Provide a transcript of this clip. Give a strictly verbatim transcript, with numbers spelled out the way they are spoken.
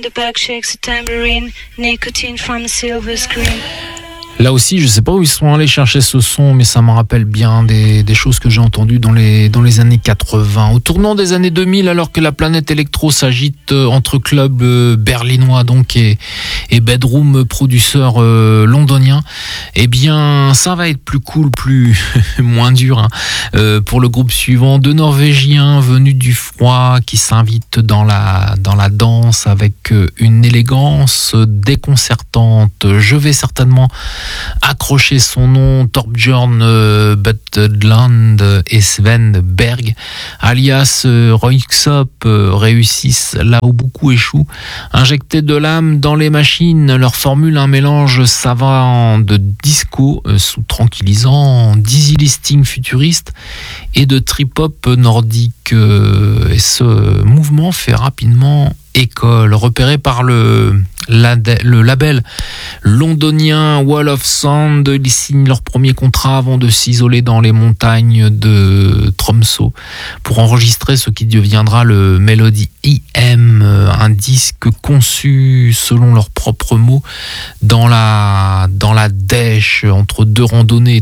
the back shakes a tambourine, nicotine from a silver screen. Là aussi, je sais pas où ils sont allés chercher ce son, mais ça me rappelle bien des, des choses que j'ai entendues dans les, dans les années quatre-vingts. Au tournant des années deux mille, alors que la planète électro s'agite entre clubs berlinois donc et, et bedroom producteurs euh, londoniens, eh bien, ça va être plus cool, plus moins dur hein, euh, pour le groupe suivant. Deux Norvégiens venus du froid qui s'invitent dans la, dans la danse avec une élégance déconcertante. Je vais certainement accrocher son nom, Torbjörn euh, Butland et Sven Berg, alias euh, Röyksopp, euh, réussissent là où beaucoup échouent. Injecter de l'âme dans les machines, leur formule un mélange savant de disco euh, sous tranquillisant, d'easy listing futuriste et de trip-hop nordique. Euh, et ce mouvement fait rapidement école. Repéré par le le label londonien Wall of Sound, ils signent leur premier contrat avant de s'isoler dans les montagnes de Tromsø pour enregistrer ce qui deviendra le Melody E M, un disque conçu selon leurs propres mots dans la dans la dèche entre deux randonnées